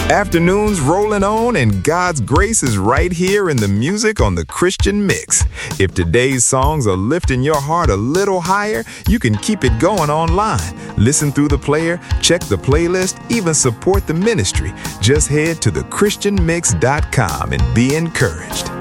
Afternoons rolling on, and God's grace is right here in the music on the Christian Mix. If today's songs are lifting your heart a little higher, you can keep it going online. Listen through the player, check the playlist, even support the ministry. Just head to thechristianmix.com and be encouraged.